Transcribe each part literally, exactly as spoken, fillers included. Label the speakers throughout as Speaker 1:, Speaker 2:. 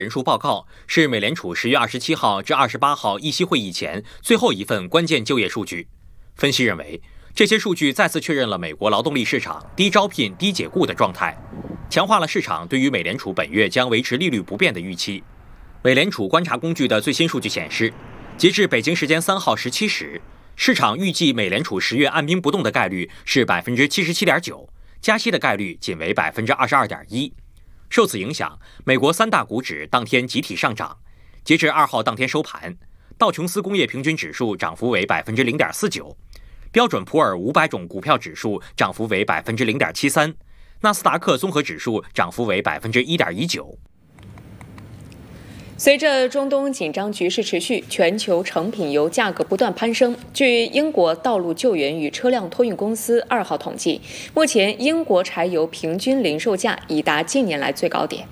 Speaker 1: 人数报告是美联储十月二十七号至二十八号议息会议前最后一份关键就业数据。分析认为，这些数据再次确认了美国劳动力市场低招聘、低解雇的状态，强化了市场对于美联储本月将维持利率不变的预期。美联储观察工具的最新数据显示，截至北京时间三号十七时，市场预计美联储十月按兵不动的概率是百分之七十七点九，加息的概率仅为百分之二十二点一。受此影响，美国三大股指当天集体上涨。截至二号当天收盘，道琼斯工业平均指数涨幅为百分之零点四九，标准普尔五百种股票指数涨幅为百分之零点七三，纳斯达克综合指数涨幅为百分之一点一九。
Speaker 2: 随着中东紧张局势持续，全球成品油价格不断攀升。据英国道路救援与车辆托运公司二号统计，目前英国柴油平均零售价已达近年来最高点。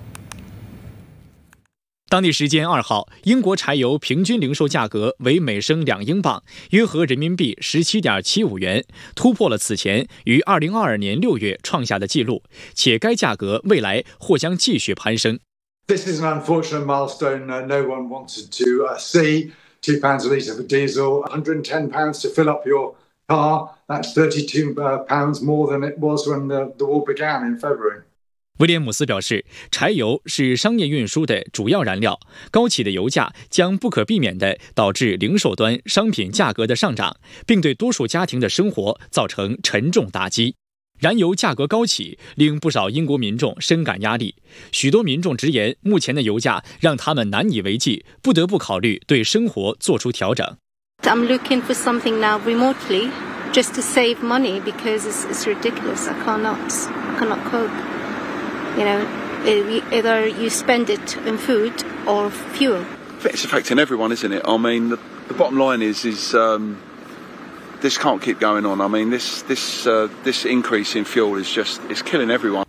Speaker 3: 当地时间二号，英国柴油平均零售价格为每升两英镑，约合人民币十七点七五元，突破了此前于二零二二年六月创下的纪录，且该价格未来或将继续攀升。
Speaker 4: This is an unfortunate milestone uh, no one wanted to uh, see. Two pounds a litre for diesel, one hundred and ten pounds to fill up your car. That's thirty-two uh, pounds more than it was when the, the war began in February.
Speaker 3: 威廉姆斯表示，柴油是商业运输的主要燃料，高企的油价将不可避免地导致零售端商品价格的上涨，并对多数家庭的生活造成沉重打击。燃油价格高企，令不少英国民众深感压力。许多民众直言，目前的油价让他们难以为继，不得不考虑对生活做出调整。
Speaker 5: I'm looking for something now remotely, just to save money because it's, it's ridiculous. I cannot, I cannot cope. You know, either you spend it in food or fuel.
Speaker 6: It's affecting everyone, isn't it? I mean, the, the bottom line is, is um.This can't keep going on. I mean, this this uh, this increase in fuel is just it's killing everyone.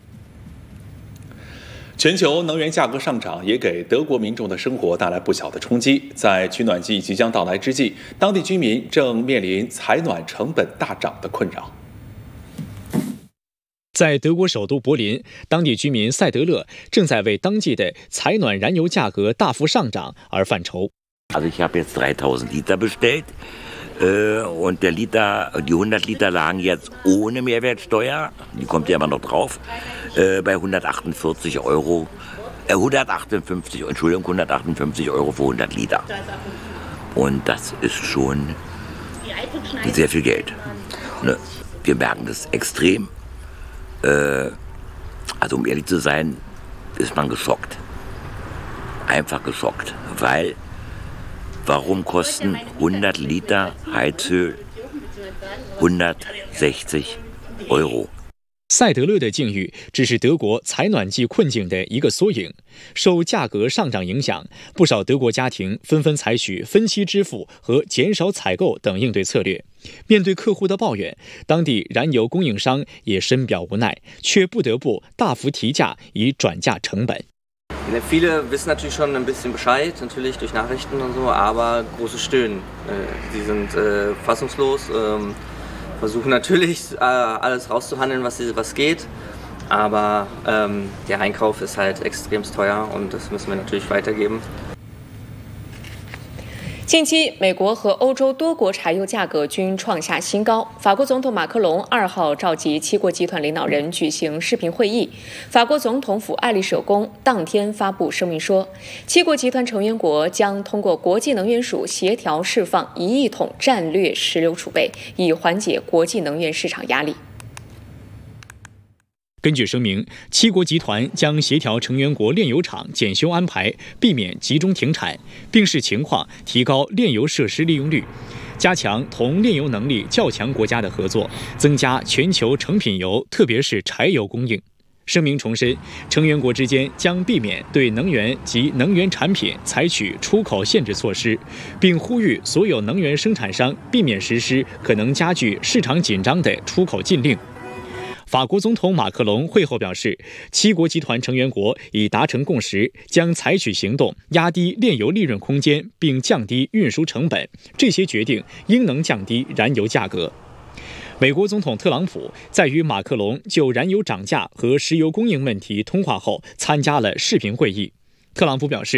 Speaker 7: 全球能源价格上涨也给德国民众的生活带来不小的冲击。在取暖季即将到来之际，当地居民正面临采暖成本大涨的困扰。
Speaker 3: 在德国首都柏林，当地居民塞德勒正在为当季的采暖燃油价格大幅上涨而犯愁。
Speaker 8: Also ich habe jetzt dreitausend Liter bestellt.Und der Liter, die hundert Liter lagen jetzt ohne Mehrwertsteuer, die kommt ja immer noch drauf, äh, bei hundertachtundvierzig Euro, äh, hundertachtundfünfzig, Entschuldigung, hundertachtundfünfzig Euro für hundert Liter. Und das ist schon sehr viel Geld. Ne? Wir merken das extrem. Äh, also um ehrlich zu sein, ist man geschockt. Einfach geschockt, weil...Warum kosten hundert Liter Heizöl hundertsechzig Euro？
Speaker 3: 塞德勒的境遇只是德国采暖季困境的一个缩影。受价格上涨影响，不少德国家庭纷纷采取分期支付和减少采购等应对策略。面对客户的抱怨，当地燃油供应商也深表无奈，却不得不大幅提价以转嫁成本。
Speaker 9: Viele wissen natürlich schon ein bisschen Bescheid, natürlich durch Nachrichten und so, aber große Stöhnen. Sie sind äh, fassungslos, ähm, versuchen natürlich äh, alles rauszuhandeln, was, was geht, aber ähm, der Einkauf ist halt extremst teuer und das müssen wir natürlich weitergeben.
Speaker 2: 近期，美国和欧洲多国柴油价格均创下新高。法国总统马克龙二号召集七国集团领导人举行视频会议。法国总统府爱丽舍宫当天发布声明说，七国集团成员国将通过国际能源署协调释放一亿桶战略石油储备，以缓解国际能源市场压力。
Speaker 3: 根据声明，七国集团将协调成员国炼油厂检修安排，避免集中停产，并视情况提高炼油设施利用率，加强同炼油能力较强国家的合作，增加全球成品油，特别是柴油供应。声明重申，成员国之间将避免对能源及能源产品采取出口限制措施，并呼吁所有能源生产商避免实施可能加剧市场紧张的出口禁令。法国总统马克龙会后表示，七国集团成员国已达成共识，将采取行动压低炼油利润空间，并降低运输成本。这些决定应能降低燃油价格。美国总统特朗普在与马克龙就燃油涨价和石油供应问题通话后，参加了视频会议。特朗普表示，